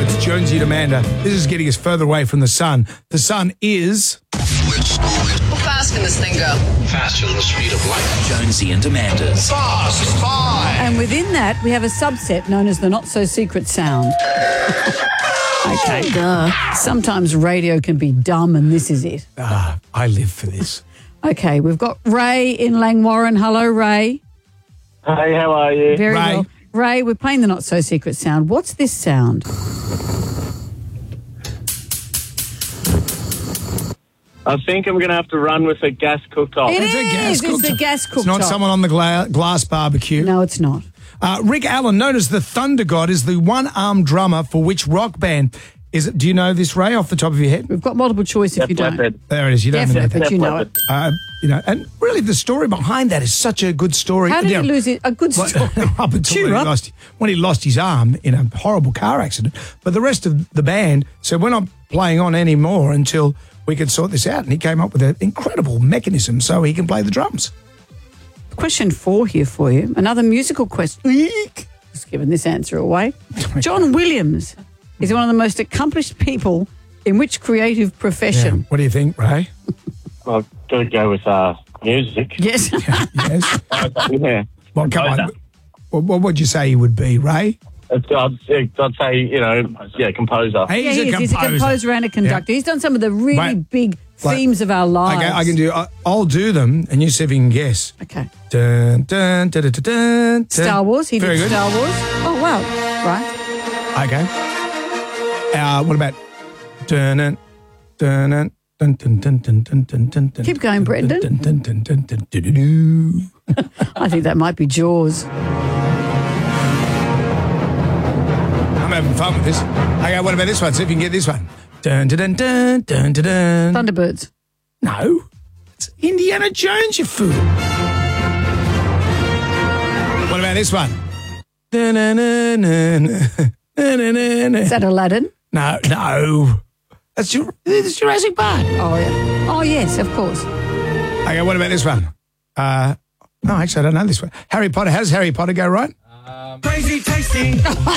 It's Jonesy and Amanda. This is getting us further away from the sun. The sun is... How fast can this thing go? Faster than the speed of light. Jonesy and Amanda's Fast Five. And within that, we have a subset known as the not-so-secret sound. Okay, duh. Sometimes radio can be dumb, and this is it. I live for this. Okay, we've got Ray in Langwarrin. Hello, Ray. Hey, how are you? Very Ray. well. Ray, we're playing the not-so-secret sound. What's this sound? I think I'm going to have to run with a gas cooktop. It It's a gas is. It's the cooktop. gas cooktop. It's not someone on the glass barbecue. No, it's not. Rick Allen, known as the Thunder God, is the one-armed drummer for which rock band? Do you know this, Ray, off the top of your head? We've got multiple choice if you don't. Leopard. There it is. You don't know Definitely, that. but you know it. And really the story behind that is such a good story. How did he lose it? A good story. Up until Cheer up. when he lost his arm in a horrible car accident. But the rest of the band said, we're not playing on anymore until we can sort this out. And he came up with an incredible mechanism so he can play the drums. Question 4 here for you. Another musical question. Just giving this answer away. John Williams is one of the most accomplished people in which creative Yeah. profession? What do you think, Ray? I've got to go with music. Yes. Yes. Yeah. Well, come on. What would you say he would be, Ray? I'd say, composer. Yeah, he is. He's a composer and a conductor. He's done some of the really Right. big themes of our lives. Okay, I can do. I'll do them, and you see if you can guess. Okay. Dun, dun, dun, dun, dun, dun. Star Wars. He Very did good. Star Wars. Oh, wow. Right. Okay. What about? Dun, dun, dun, dun, dun, dun, dun, dun, dun, dun, dun, Keep going, Brendan. dun, dun, dun, dun, dun, dun, dun, dun. I think that might be Jaws. I'm having fun with this. Okay, what about this one? See if you can get this one. Dun, dun, dun, dun, dun, dun. Thunderbirds. No, it's Indiana Jones, you fool. What about this one? Dun, dun, dun, dun, dun, dun, dun. Is that Aladdin? No. That's Jurassic Park. Oh, yeah. Oh, yes, of course. Okay, what about this one? No, actually, I don't know this one. Harry Potter. How does Harry Potter go, right? Crazy tasty.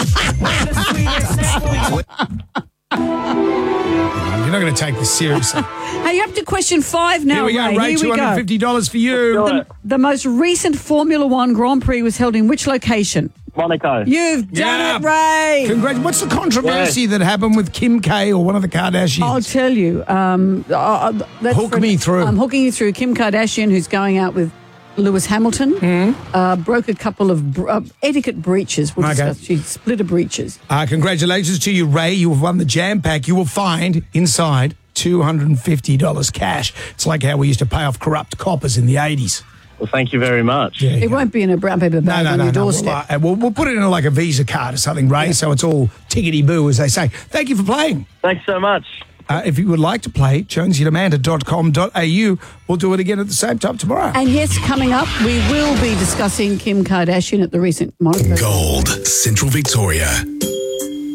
You're not going to take this seriously. Hey, you're up to question 5 now, Here we go, Ray. Here we go. $250 for you. The most recent Formula One Grand Prix was held in which location? Monaco. You've done it, Ray. Congrats. What's the controversy that happened with Kim K or one of the Kardashians? I'll tell you. Hook me through. I'm hooking you through. Kim Kardashian, who's going out with Lewis Hamilton, broke a couple of etiquette breaches. We'll Okay. discuss. She split her breeches. Congratulations to you, Ray. You have won the Jam Pack. You will find inside $250 cash. It's like how we used to pay off corrupt coppers in the 80s. Well, thank you very much. Yeah, It won't be in a brown paper bag on your doorstep. We'll put it in like a Visa card or something, Ray, so it's all tickety-boo, as they say. Thank you for playing. Thanks so much. If you would like to play, jonesyandamanda.com.au. We'll do it again at the same time tomorrow. And yes, coming up, we will be discussing Kim Kardashian at the recent Monaco. Gold, Central Victoria.